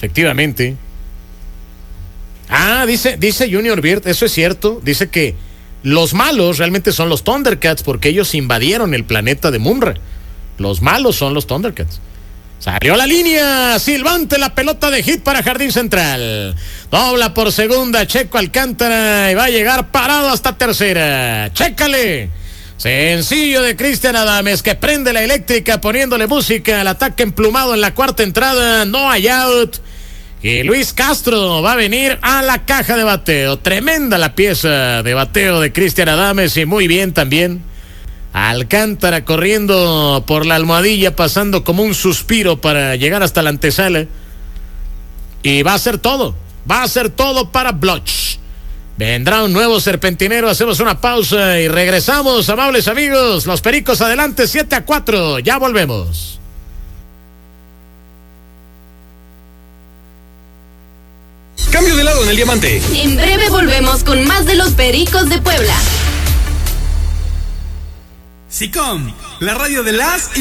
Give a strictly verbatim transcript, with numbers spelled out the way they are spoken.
efectivamente. Ah, dice, dice Junior Beard, eso es cierto. Dice que los malos realmente son los Thundercats porque ellos invadieron el planeta de Munra. Los malos son los Thundercats. Salió la línea, silbante la pelota de hit para Jardín Central. Dobla por segunda, Checo Alcántara y va a llegar parado hasta tercera. Chécale. Sencillo de Cristian Adames que prende la eléctrica poniéndole música al ataque emplumado en la cuarta entrada. No hay out. Y Luis Castro va a venir a la caja de bateo. Tremenda la pieza de bateo de Cristian Adames y muy bien también. Alcántara corriendo por la almohadilla, pasando como un suspiro para llegar hasta la antesala. Y va a ser todo. Va a ser todo para Bloch. Vendrá un nuevo serpentinero. Hacemos una pausa y regresamos, amables amigos. Los Pericos adelante, siete a cuatro. Ya volvemos. Cambio de lado en el diamante. En breve volvemos con más de los Pericos de Puebla. SICOM, la radio de las